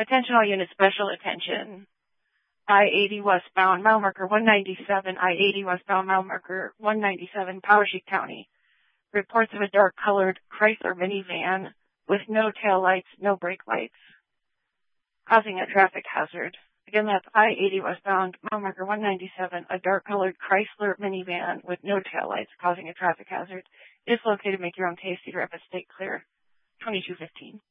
Attention all units, special attention. I-80 westbound, mile marker 197, I-80 westbound, mile marker 197, Poweshiek County. Reports of a dark-colored Chrysler minivan with no tail lights, no brake lights, causing a traffic hazard. Again, that's I-80 westbound, mile marker 197, a dark-colored Chrysler minivan with no tail lights, causing a traffic hazard. Is located, make your own case, Cedar Rapids State Clear, 2215.